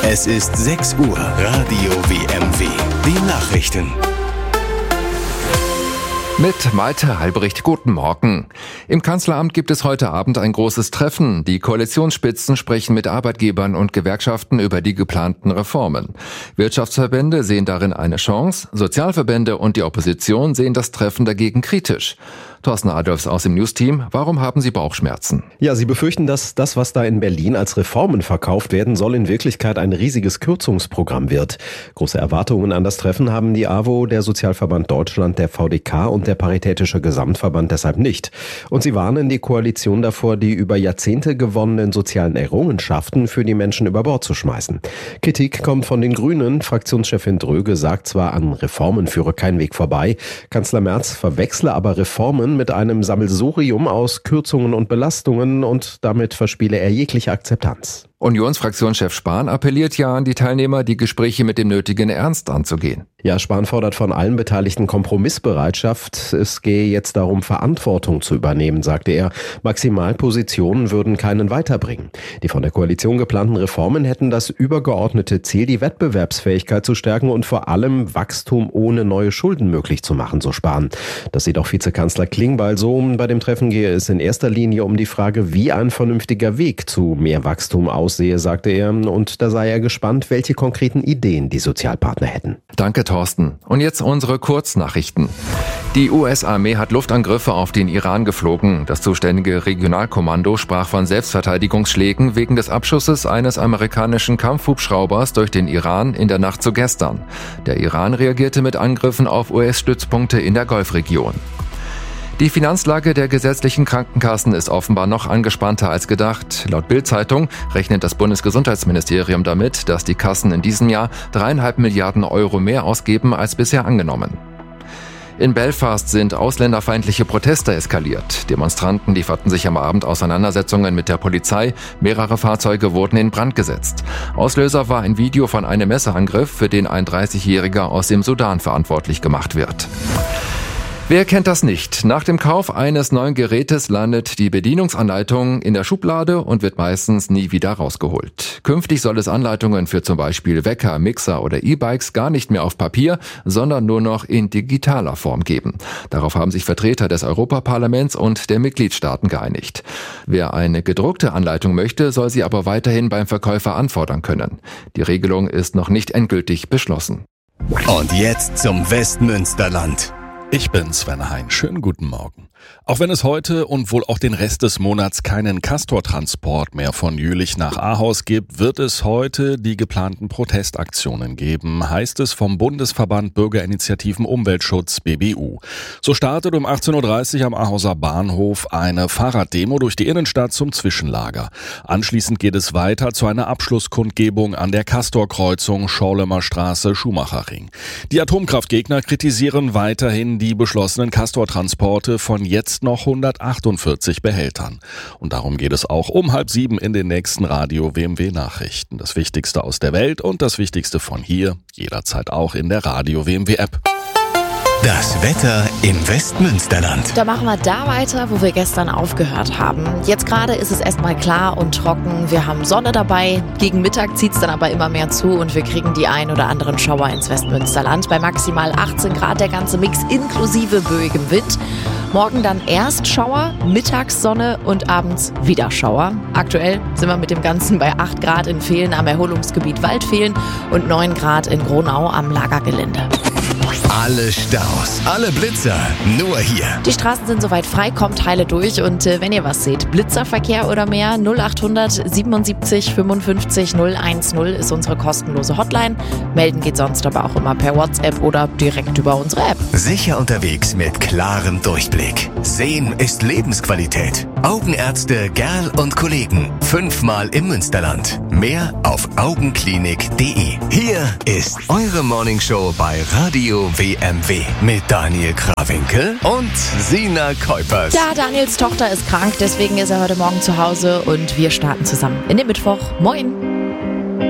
Es ist 6 Uhr. Radio WMW. Die Nachrichten. Mit Malte Halbricht, guten Morgen. Im Kanzleramt gibt es heute Abend ein großes Treffen. Die Koalitionsspitzen sprechen mit Arbeitgebern und Gewerkschaften über die geplanten Reformen. Wirtschaftsverbände sehen darin eine Chance, Sozialverbände und die Opposition sehen das Treffen dagegen kritisch. Thorsten Adolfs aus dem News-Team, warum haben Sie Bauchschmerzen? Ja, Sie befürchten, dass das, was da in Berlin als Reformen verkauft werden soll, in Wirklichkeit ein riesiges Kürzungsprogramm wird. Große Erwartungen an das Treffen haben die AWO, der Sozialverband Deutschland, der VDK und der Paritätische Gesamtverband deshalb nicht. Und sie warnen die Koalition davor, die über Jahrzehnte gewonnenen sozialen Errungenschaften für die Menschen über Bord zu schmeißen. Kritik kommt von den Grünen. Fraktionschefin Dröge sagt zwar, an Reformen führe kein Weg vorbei. Kanzler Merz verwechsle aber Reformen mit einem Sammelsurium aus Kürzungen und Belastungen und damit verspiele er jegliche Akzeptanz. Unionsfraktionschef Spahn appelliert ja an die Teilnehmer, die Gespräche mit dem nötigen Ernst anzugehen. Ja, Spahn fordert von allen Beteiligten Kompromissbereitschaft. Es gehe jetzt darum, Verantwortung zu übernehmen, sagte er. Maximalpositionen würden keinen weiterbringen. Die von der Koalition geplanten Reformen hätten das übergeordnete Ziel, die Wettbewerbsfähigkeit zu stärken und vor allem Wachstum ohne neue Schulden möglich zu machen, so Spahn. Das sieht auch Vizekanzler Klingbeil so. Bei dem Treffen gehe es in erster Linie um die Frage, wie ein vernünftiger Weg zu mehr Wachstum aussehe, sagte er. Und da sei er gespannt, welche konkreten Ideen die Sozialpartner hätten. Danke, Thorsten. Und jetzt unsere Kurznachrichten. Die US-Armee hat Luftangriffe auf den Iran geflogen. Das zuständige Regionalkommando sprach von Selbstverteidigungsschlägen wegen des Abschusses eines amerikanischen Kampfhubschraubers durch den Iran in der Nacht zu gestern. Der Iran reagierte mit Angriffen auf US-Stützpunkte in der Golfregion. Die Finanzlage der gesetzlichen Krankenkassen ist offenbar noch angespannter als gedacht. Laut Bild-Zeitung rechnet das Bundesgesundheitsministerium damit, dass die Kassen in diesem Jahr 3,5 Milliarden Euro mehr ausgeben als bisher angenommen. In Belfast sind ausländerfeindliche Proteste eskaliert. Demonstranten lieferten sich am Abend Auseinandersetzungen mit der Polizei. Mehrere Fahrzeuge wurden in Brand gesetzt. Auslöser war ein Video von einem Messerangriff, für den ein 30-Jähriger aus dem Sudan verantwortlich gemacht wird. Wer kennt das nicht? Nach dem Kauf eines neuen Gerätes landet die Bedienungsanleitung in der Schublade und wird meistens nie wieder rausgeholt. Künftig soll es Anleitungen für zum Beispiel Wecker, Mixer oder E-Bikes gar nicht mehr auf Papier, sondern nur noch in digitaler Form geben. Darauf haben sich Vertreter des Europaparlaments und der Mitgliedstaaten geeinigt. Wer eine gedruckte Anleitung möchte, soll sie aber weiterhin beim Verkäufer anfordern können. Die Regelung ist noch nicht endgültig beschlossen. Und jetzt zum Westmünsterland. Ich bin Sven Hein. Schönen guten Morgen. Auch wenn es heute und wohl auch den Rest des Monats keinen Castor-Transport mehr von Jülich nach Ahaus gibt, wird es heute die geplanten Protestaktionen geben, heißt es vom Bundesverband Bürgerinitiativen Umweltschutz BBU. So startet um 18.30 Uhr am Ahauser Bahnhof eine Fahrraddemo durch die Innenstadt zum Zwischenlager. Anschließend geht es weiter zu einer Abschlusskundgebung an der Castor-Kreuzung Schorlemer Straße Schumacherring. Die Atomkraftgegner kritisieren weiterhin die beschlossenen Castor-Transporte von jetzt noch 148 Behältern. Und darum geht es auch um 6:30 in den nächsten Radio WMW Nachrichten. Das Wichtigste aus der Welt und das Wichtigste von hier, jederzeit auch in der Radio WMW App. Das Wetter im Westmünsterland. Da machen wir da weiter, wo wir gestern aufgehört haben. Jetzt gerade ist es erstmal klar und trocken. Wir haben Sonne dabei. Gegen Mittag zieht es dann aber immer mehr zu und wir kriegen die ein oder anderen Schauer ins Westmünsterland. Bei maximal 18 Grad der ganze Mix inklusive böigem Wind. Morgen dann erst Schauer, mittags Sonne und abends wieder Schauer. Aktuell sind wir mit dem Ganzen bei 8 Grad in Vehlen am Erholungsgebiet Waldvehlen und 9 Grad in Gronau am Lagergelände. Alle Staus, alle Blitzer, nur hier. Die Straßen sind soweit frei, kommt heile durch und wenn ihr was seht, Blitzerverkehr oder mehr, 0800 77 55 010 ist unsere kostenlose Hotline. Melden geht sonst aber auch immer per WhatsApp oder direkt über unsere App. Sicher unterwegs mit klarem Durchblick. Sehen ist Lebensqualität. Augenärzte Gerl und Kollegen. 5-mal im Münsterland. Mehr auf augenklinik.de. Hier ist eure Morningshow bei Radio WMW mit Daniel Krawinkel und Sina Kuipers. Ja, Daniels Tochter ist krank, deswegen ist er heute Morgen zu Hause und wir starten zusammen in den Mittwoch. Moin!